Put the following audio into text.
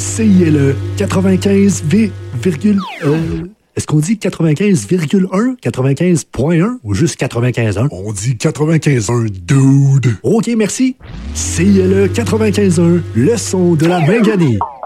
CILE 95, est-ce qu'on dit 95,1, 95,1 ou juste 95,1? On dit 95,1, dude. OK, merci. CILE 95,1, le son de la Binganie.